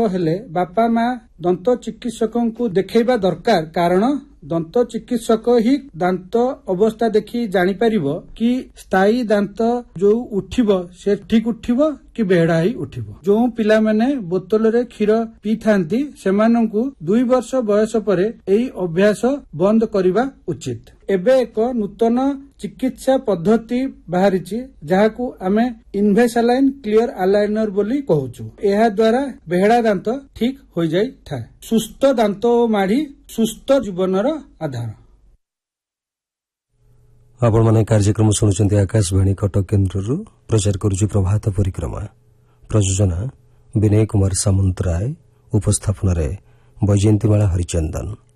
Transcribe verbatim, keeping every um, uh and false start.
हेले बापा माँ दंत चिकित्सक को देखा दरकार कारण दंत चिकित्सक ही दांत अवस्था देखि जानी परिबो कि स्थायी दांत जो उठिबो से ठीक उठिबो कि बेहड़ा ही उठिबो। जो पिला माने बोतल रे क्षीर पी थांती सेमानंकु दुई वर्ष बयस परे एई अभ्यास बंद करिबा उचित। एबे एक नूतन चिकित्सा पद्धति बाहरिछि जहाकू आमे इन्वेसालाइन क्लियर अलाइनर बोली कहूछु। एहा द्वारा बेहड़ा दांत ठीक हो जाई था। सुस्थ दांत माढ़ी सुस्थ जीवनर आधार। आपण माने कार्यक्रम सुनुचंती आकाशवाणी कटक केन्द्ररू प्रचार करूछि प्रभात परिक्रमा। प्रयोजना विनय कुमार सामंतराय, उपस्थापन रे बैजयंतीमाला हरिचंदन।